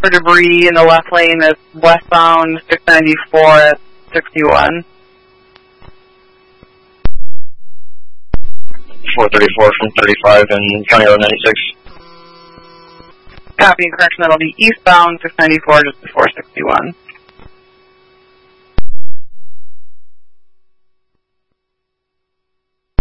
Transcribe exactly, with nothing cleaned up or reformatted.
for debris in the left lane is westbound six ninety-four at sixty-one. four thirty-four from thirty-five and County Road ninety-six. Copy and correction, that'll be eastbound six ninety-four just before sixty-one.